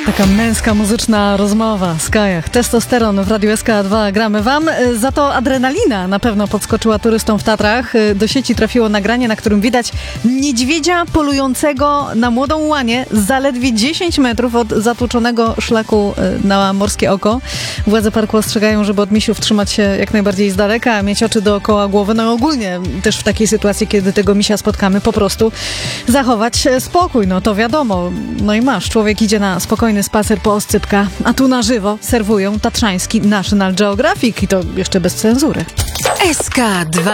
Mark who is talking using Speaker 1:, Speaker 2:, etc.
Speaker 1: Taka męska, muzyczna rozmowa. Skajach, testosteron w Radiu SK2 gramy wam. Za to adrenalina na pewno podskoczyła turystom w Tatrach. Do sieci trafiło nagranie, na którym widać niedźwiedzia polującego na młodą łanię zaledwie 10 metrów od zatłoczonego szlaku na Morskie Oko. Władze parku ostrzegają, żeby od misiów trzymać się jak najbardziej z daleka, a mieć oczy dookoła głowy. No i ogólnie też w takiej sytuacji, kiedy tego misia spotkamy, po prostu zachować spokój. No to wiadomo. No i masz, człowiek idzie na spokojny spacer po oscypkach, a tu na żywo serwują tatrzański National Geographic i to jeszcze bez cenzury.
Speaker 2: SK2